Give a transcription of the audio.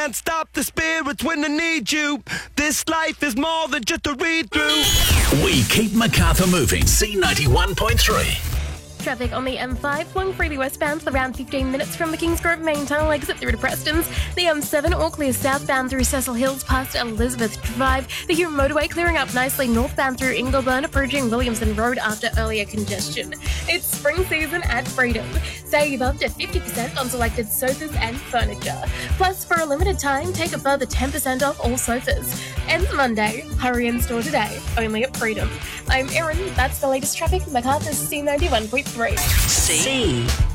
Can't stop the spirits when they need you. This life is more than just a read-through. We keep Macarthur moving. C91.3. Traffic on the M5, flowing freely westbound for around 15 minutes from the Kingsgrove main tunnel exit through to Preston's. The M7 all clear southbound through Cecil Hills past Elizabeth Drive. The Hume motorway clearing up nicely northbound through Ingleburn, approaching Williamson Road after earlier congestion. It's spring season at Freedom. Save up to 50% on selected sofas and furniture. Plus, for a limited time, take a further 10% off all sofas. Ends Monday. Hurry in store today. Only at Freedom. I'm Erin. That's the latest traffic. Macarthur's C91.3. C.